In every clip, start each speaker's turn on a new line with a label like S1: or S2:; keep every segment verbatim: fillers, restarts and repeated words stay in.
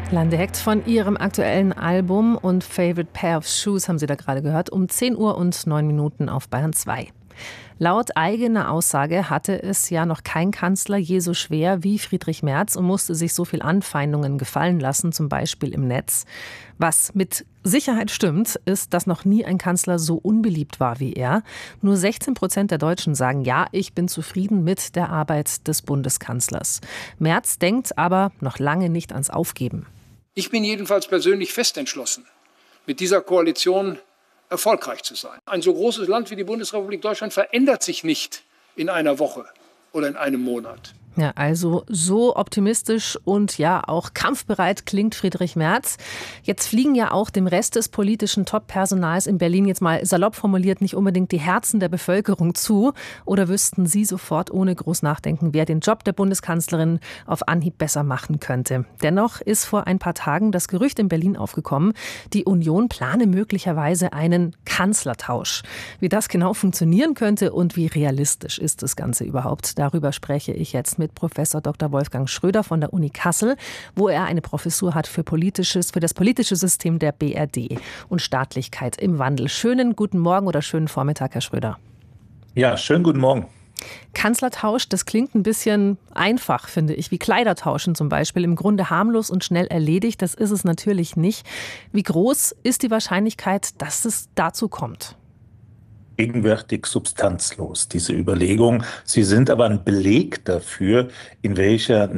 S1: Lande Heckt von ihrem aktuellen Album und Favorite Pair of Shoes haben Sie da gerade gehört, um zehn Uhr und neun Minuten auf Bayern zwei. Laut eigener Aussage hatte es ja noch kein Kanzler je so schwer wie Friedrich Merz und musste sich so viel Anfeindungen gefallen lassen, zum Beispiel im Netz. Was mit Sicherheit stimmt, ist, dass noch nie ein Kanzler so unbeliebt war wie er. Nur sechzehn Prozent der Deutschen sagen, ja, ich bin zufrieden mit der Arbeit des Bundeskanzlers. Merz denkt aber noch lange nicht ans Aufgeben.
S2: Ich bin jedenfalls persönlich fest entschlossen, mit dieser Koalition erfolgreich zu sein. Ein so großes Land wie die Bundesrepublik Deutschland verändert sich nicht in einer Woche oder in einem Monat.
S1: Ja, also so optimistisch und ja auch kampfbereit klingt Friedrich Merz. Jetzt fliegen ja auch dem Rest des politischen Top-Personals in Berlin jetzt mal salopp formuliert nicht unbedingt die Herzen der Bevölkerung zu. Oder wüssten Sie sofort ohne groß nachdenken, wer den Job der Bundeskanzlerin auf Anhieb besser machen könnte. Dennoch ist vor ein paar Tagen das Gerücht in Berlin aufgekommen, die Union plane möglicherweise einen Kanzlertausch. Wie das genau funktionieren könnte und wie realistisch ist das Ganze überhaupt, darüber spreche ich jetzt mit mit Professor Doktor Wolfgang Schröder von der Uni Kassel, wo er eine Professur hat für politisches, für das politische System der B R D und Staatlichkeit im Wandel. Schönen guten Morgen oder schönen Vormittag, Herr Schröder.
S3: Ja, schönen guten Morgen.
S1: Kanzlertausch, das klingt ein bisschen einfach, finde ich, wie Kleidertauschen zum Beispiel. Im Grunde harmlos und schnell erledigt, das ist es natürlich nicht. Wie groß ist die Wahrscheinlichkeit, dass es dazu kommt?
S3: Gegenwärtig substanzlos, diese Überlegungen. Sie sind aber ein Beleg dafür, in welcher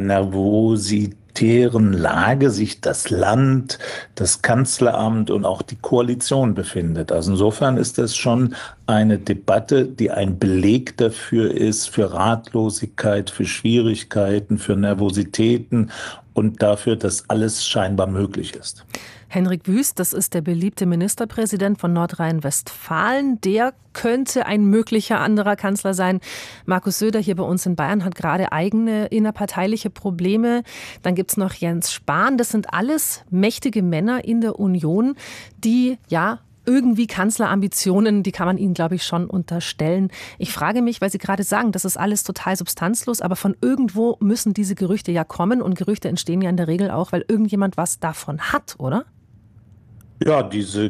S3: nervositären Lage sich das Land, das Kanzleramt und auch die Koalition befindet. Also insofern ist das schon eine Debatte, die ein Beleg dafür ist, für Ratlosigkeit, für Schwierigkeiten, für Nervositäten und dafür, dass alles scheinbar möglich ist.
S1: Henrik Wüst, das ist der beliebte Ministerpräsident von Nordrhein-Westfalen. Der könnte ein möglicher anderer Kanzler sein. Markus Söder hier bei uns in Bayern hat gerade eigene innerparteiliche Probleme. Dann gibt es noch Jens Spahn. Das sind alles mächtige Männer in der Union, die ja irgendwie Kanzlerambitionen, die kann man ihnen, glaube ich, schon unterstellen. Ich frage mich, weil Sie gerade sagen, das ist alles total substanzlos, aber von irgendwo müssen diese Gerüchte ja kommen und Gerüchte entstehen ja in der Regel auch, weil irgendjemand was davon hat, oder?
S3: Ja, diese